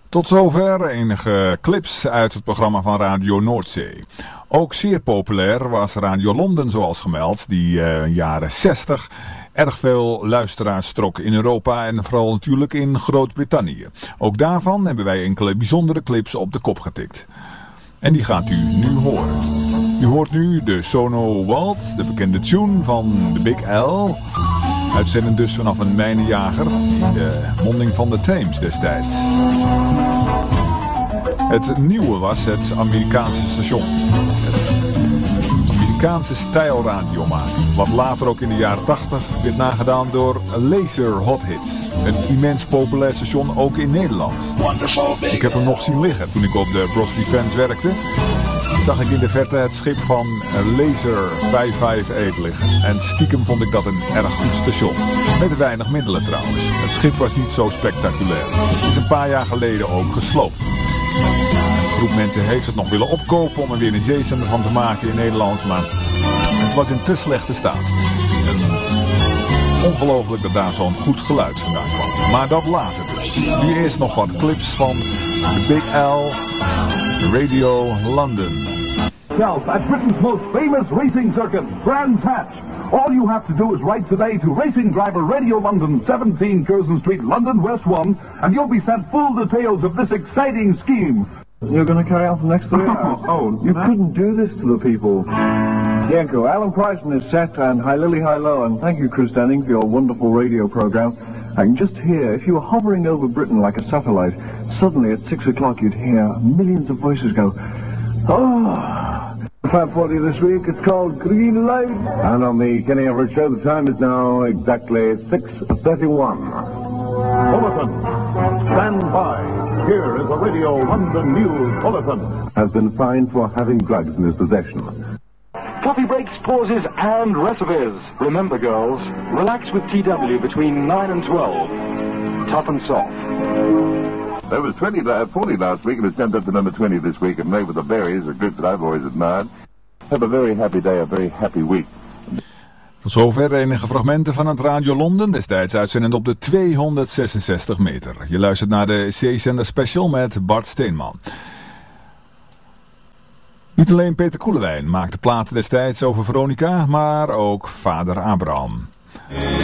Tot zover enige clips uit het programma van Radio Noordzee. Ook zeer populair was Radio Londen, zoals gemeld, die jaren 60 erg veel luisteraars trok in Europa en vooral natuurlijk in Groot-Brittannië. Ook daarvan hebben wij enkele bijzondere clips op de kop getikt. En die gaat u nu horen. U hoort nu de Sono Waltz, de bekende tune van de Big L. Uitzendend dus vanaf een mijnenjager in de monding van de Theems destijds. Het nieuwe was het Amerikaanse station. Het Amerikaanse stijlradio maken. Wat later ook in de jaren 80 werd nagedaan door Laser Hot Hits. Een immens populair station ook in Nederland. Ik heb hem nog zien liggen toen ik op de Brosby Fans werkte. Zag ik in de verte het schip van Laser 558 liggen. En stiekem vond ik dat een erg goed station. Met weinig middelen trouwens. Het schip was niet zo spectaculair. Het is een paar jaar geleden ook gesloopt. Een groep mensen heeft het nog willen opkopen om er weer een zeezender van te maken in Nederland. Maar het was in te slechte staat. Ongelooflijk dat daar zo'n goed geluid vandaan kwam. Maar dat later dus. Nu eerst nog wat clips van de Big L Radio London. At Britain's most famous racing circuit, Brands Hatch. All you have to do is write today to Racing Driver Radio London, 17 Curzon Street, London, West 1, and you'll be sent full details of this exciting scheme. You're going to carry on for the next 3 hours? You couldn't do this to the people. Yanko, Alan Bryson is set, and hi Lily, hi low, and thank you, Chris Denning, for your wonderful radio program. I can just hear, if you were hovering over Britain like a satellite, suddenly at 6 o'clock you'd hear millions of voices go, oh. 5:40 this week, it's called Green Light. And on the Kenny Everett Show, the time is now exactly 6:31. Bulletin, stand by. Here is a Radio London News Bulletin. Has been fined for having drugs in his possession. Coffee breaks, pauses, and recipes. Remember, girls, relax with TW between 9 and 12. Tough and soft. There was 40 last week, and it's jumped up to number 20 this week. And Made with the Berries, a group that I've always admired. Have a very happy day, a very happy week. Tot zover enige fragmenten van het Radio Londen, destijds uitzendend op de 266 meter. Je luistert naar de zeezender Special met Bart Steenman. Niet alleen Peter Koelewijn maakte platen destijds over Veronica, maar ook vader Abraham.